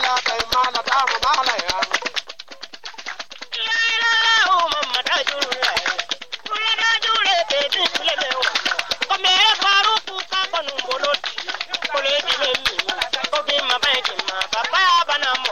ya kai mana ta mu mala ya la o mamma da jure kula da jure te dile le o ko me faru ku ka banu boloti ko le di me mi ko bi ma ba di ma papa bana